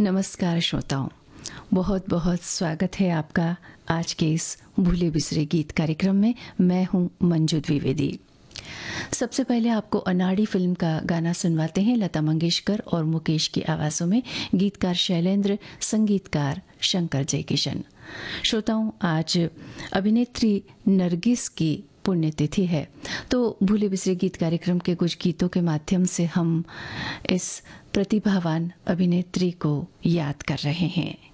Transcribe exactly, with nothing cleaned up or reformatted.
नमस्कार श्रोताओं, बहुत बहुत स्वागत है आपका आज के इस भूले बिसरे गीत कार्यक्रम में। मैं हूं मंजू द्विवेदी। सबसे पहले आपको अनाड़ी फिल्म का गाना सुनवाते हैं, लता मंगेशकर और मुकेश की आवाज़ों में, गीतकार शैलेंद्र, संगीतकार शंकर जयकिशन। श्रोताओं, आज अभिनेत्री नरगिस की पुण्यतिथि है, तो भूले बिसरे गीत कार्यक्रम के कुछ गीतों के माध्यम से हम इस प्रतिभावान अभिनेत्री को याद कर रहे हैं।